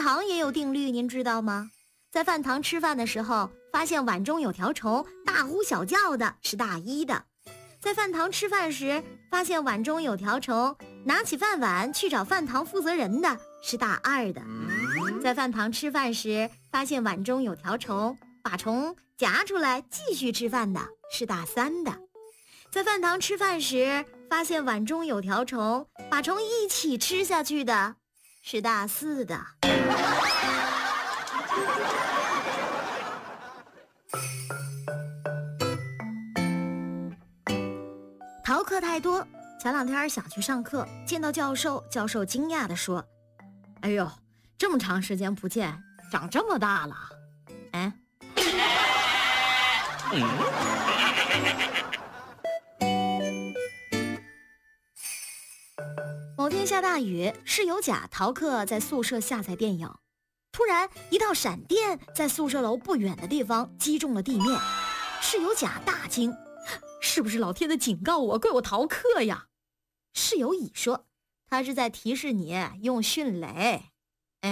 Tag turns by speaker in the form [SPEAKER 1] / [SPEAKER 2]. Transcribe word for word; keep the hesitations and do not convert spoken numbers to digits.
[SPEAKER 1] 堂也有定律，您知道吗？在饭堂吃饭的时候，发现碗中有条虫，大呼小叫的是大一的；在饭堂吃饭时，发现碗中有条虫，拿起饭碗去找饭堂负责人的是大二的；在饭堂吃饭时，发现碗中有条虫，把虫夹出来继续吃饭的是大三的；在饭堂吃饭时，发现碗中有条虫，把虫一起吃下去的是大四的。逃课太多，前两天想去上课，见到教授，教授惊讶地说：“哎呦，这么长时间不见，长这么大了。”哎，某天下大雨，室友甲逃课在宿舍下载电影，突然一道闪电在宿舍楼不远的地方击中了地面，室友甲大惊，是不是老天的警告我，怪我逃课呀？室友乙说，他是在提示你用迅雷。